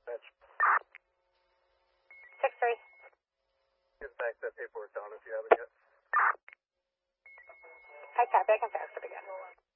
dispatch. 6-3. Get back that paperwork down if you haven't yet. I copy. I can fax it again.